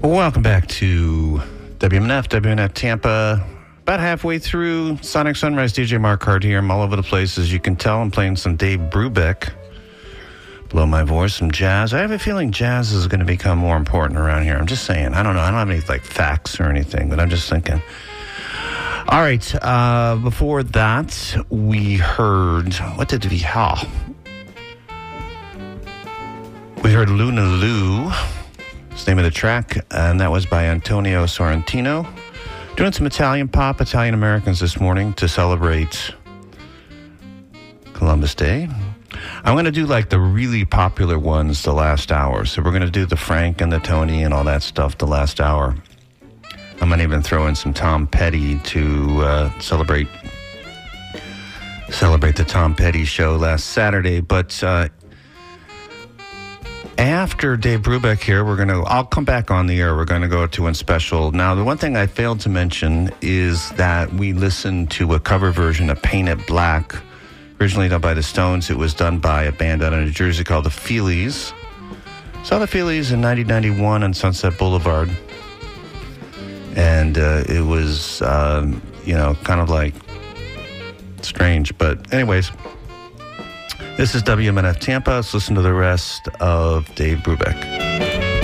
Welcome back to WMNF Tampa. About halfway through Sonic Sunrise, DJ Mark Hart here. I'm all over the place, as you can tell. I'm playing some Dave Brubeck. Below my voice, some jazz. I have a feeling jazz is going to become more important around here. I'm just saying. I don't know. I don't have any facts or anything, but I'm just thinking. All right. Before that, we heard... What did we hear? We heard Luna Lou. That's the name of the track, and that was by Antonio Sorrentino. Doing some Italian pop, Italian Americans this morning to celebrate Columbus Day. I'm going to do the really popular ones the last hour. So we're going to do the Frank and the Tony and all that stuff the last hour. I'm going to even throw in some Tom Petty to celebrate the Tom Petty show last Saturday. But after Dave Brubeck here, I'll come back on the air. We're going to go to one special. Now, the one thing I failed to mention is that we listened to a cover version of Paint It Black, originally done by the Stones. It was done by a band out of New Jersey called the Feelies. Saw the Feelies in 1991 on Sunset Boulevard. And it was, kind of strange. But anyways... This is WMNF Tampa. Let's listen to the rest of Dave Brubeck.